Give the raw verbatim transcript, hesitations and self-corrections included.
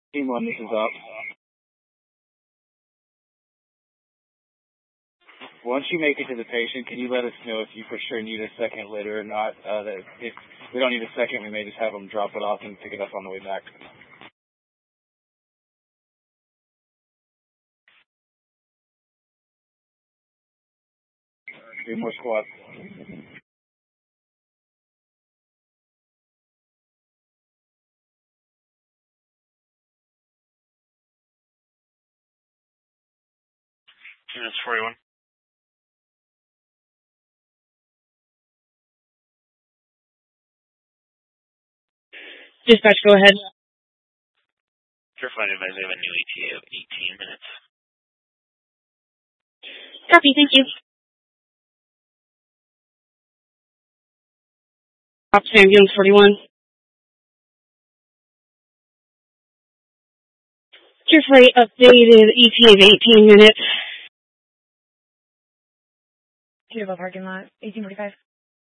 Team one, this is up. Once you make it to the patient, can you let us know if you for sure need a second litter or not? Uh, that if we don't need a second, we may just have them drop it off and pick it up on the way back. Three more squads. Units forty-one. Dispatch, go ahead. You're fine, advise I have a new E T A of eighteen minutes. Copy, thank you. Officer Ambulance forty-one. Truthfully updated E T A of eighteen minutes. Two above parking lot, eighteen forty-five.